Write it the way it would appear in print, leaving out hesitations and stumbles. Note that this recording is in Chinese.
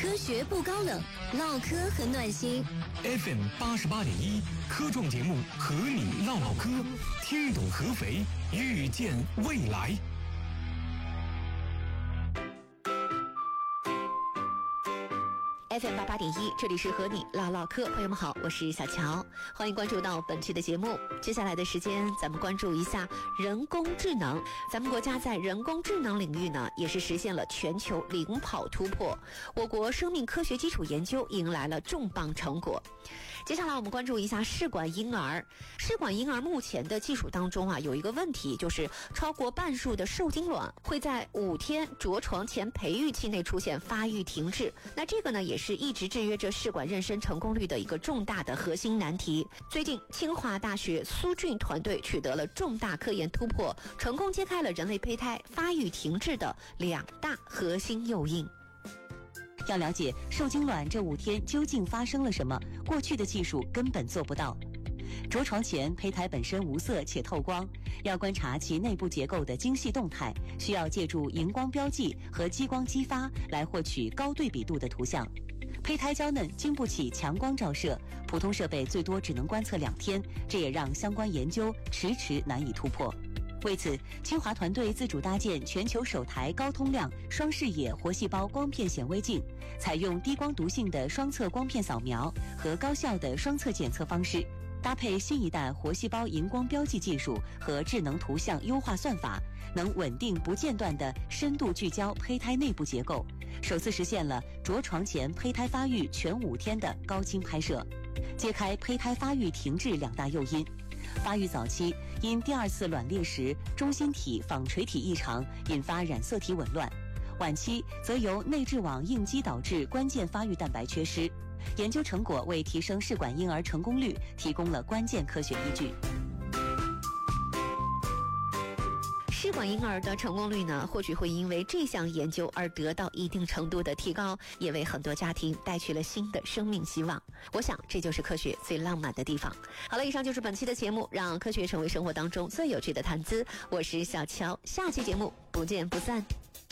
科学不高冷，唠嗑很暖心。 FM 88.1科创节目和你唠唠嗑，听懂合肥，遇见未来。 FM 88.1，这里是和你唠唠嗑，朋友们好，我是小乔，欢迎关注到本期的节目。接下来的时间，咱们关注一下人工智能。咱们国家在人工智能领域呢，也是实现了全球领跑突破。我国生命科学基础研究迎来了重磅成果。接下来我们关注一下试管婴儿。试管婴儿目前的技术当中啊，有一个问题，就是超过半数的受精卵会在5天着床前培育期内出现发育停滞。那这个呢，也是一直制约着试管妊娠成功率的一个重大的核心难题。最近，清华大学苏俊团队取得了重大科研突破，成功揭开了人类胚胎发育停滞的2大核心诱因。 要了解受精卵这5天究竟发生了什么，过去的技术根本做不到。着床前，胚胎本身无色且透光，要观察其内部结构的精细动态，需要借助荧光标记和激光激发来获取高对比度的图像。胚胎娇嫩，经不起强光照射，普通设备最多只能观测2天，这也让相关研究迟迟难以突破。为此，清华团队自主搭建全球首台高通量双视野活细胞光片显微镜，采用低光读性的双侧光片扫描和高效的双侧检测方式，搭配新一代活细胞荧光标记技术和智能图像优化算法，能稳定不间断地深度聚焦胚胎内部结构，首次实现了着床前胚胎发育全5天的高清拍摄，揭开胚胎发育停滞2大诱因。发育早期因第2次卵裂时中心体纺锤体异常引发染色体紊乱，晚期则由内质网应激导致关键发育蛋白缺失。研究成果为提升试管婴儿成功率提供了关键科学依据。 试管婴儿的成功率呢，或许会因为这项研究而得到一定程度的提高，也为很多家庭带去了新的生命希望。我想这就是科学最浪漫的地方。好了，以上就是本期的节目，让科学成为生活当中最有趣的谈资。我是小乔，下期节目不见不散。